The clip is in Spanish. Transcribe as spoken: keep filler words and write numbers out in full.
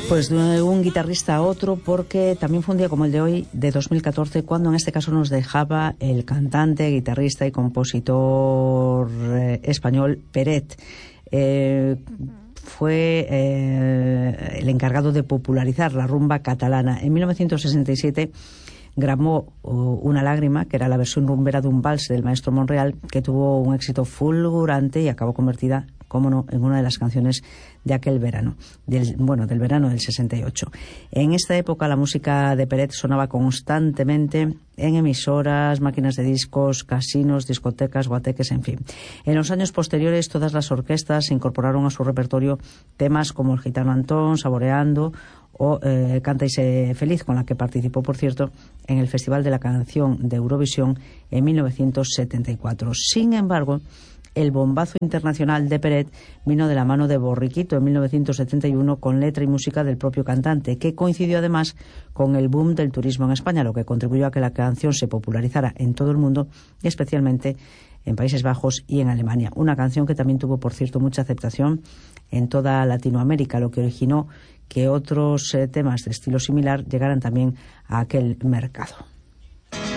Pues de un guitarrista a otro, porque también fue un día como el de hoy, de dos mil catorce, cuando en este caso nos dejaba el cantante, guitarrista y compositor eh, español Peret. Eh, fue eh, el encargado de popularizar la rumba catalana. En mil novecientos sesenta y siete grabó uh, Una lágrima, que era la versión rumbera de un vals del maestro Monreal, que tuvo un éxito fulgurante y acabó convertida, cómo no, en una de las canciones de aquel verano, del, bueno, del verano del sesenta y ocho. En esta época la música de Peret sonaba constantemente en emisoras, máquinas de discos, casinos, discotecas, guateques, en fin. En los años posteriores todas las orquestas incorporaron a su repertorio temas como El Gitano Antón, Saboreando o eh, Canta y sé feliz, con la que participó, por cierto, en el Festival de la Canción de Eurovisión en mil novecientos setenta y cuatro. Sin embargo, el bombazo internacional de Peret vino de la mano de Borriquito en mil novecientos setenta y uno, con letra y música del propio cantante, que coincidió además con el boom del turismo en España, lo que contribuyó a que la canción se popularizara en todo el mundo, y especialmente en Países Bajos y en Alemania. Una canción que también tuvo, por cierto, mucha aceptación en toda Latinoamérica, lo que originó que otros eh, temas de estilo similar llegaran también a aquel mercado.